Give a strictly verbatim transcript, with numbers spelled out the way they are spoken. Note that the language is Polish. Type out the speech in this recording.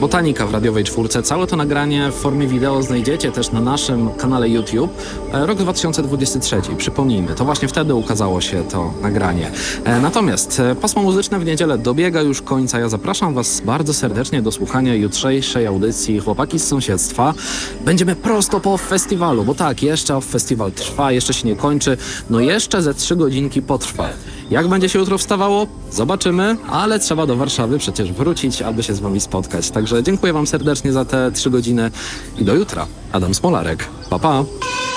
Botanika w radiowej czwórce. Całe to nagranie w formie wideo znajdziecie też na naszym kanale YouTube. Rok dwa tysiące dwudziesty trzeci, przypomnijmy, to właśnie wtedy ukazało się to nagranie. Natomiast pasmo muzyczne w niedzielę dobiega już końca. Ja zapraszam Was bardzo serdecznie do słuchania jutrzejszej audycji Chłopaki z sąsiedztwa. Będziemy prosto po festiwalu, bo tak, jeszcze festiwal trwa, jeszcze się nie kończy, no jeszcze ze trzy godzinki potrwa. Jak będzie się jutro wstawało? Zobaczymy, ale trzeba do Warszawy przecież wrócić, aby się z Wami spotkać. Także dziękuję Wam serdecznie za te trzy godziny i do jutra. Adam Smolarek. Pa, pa!